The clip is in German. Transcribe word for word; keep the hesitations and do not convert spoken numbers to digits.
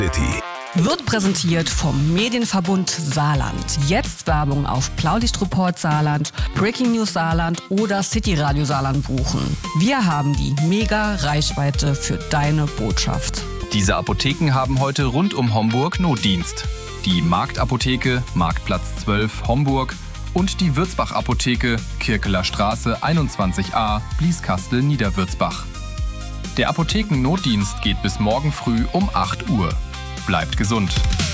Wird präsentiert vom Medienverbund Saarland. Jetzt Werbung auf Blaulichtreport Saarland, Breaking News Saarland oder City Radio Saarland buchen. Wir haben die Mega-Reichweite für deine Botschaft. Diese Apotheken haben heute rund um Homburg Notdienst. Die Marktapotheke, Marktplatz zwölf, Homburg und die Würzbach-Apotheke, Kirkeler Straße einundzwanzig a, Blieskastel, Niederwürzbach. Der Apothekennotdienst geht bis morgen früh um acht Uhr. Bleibt gesund.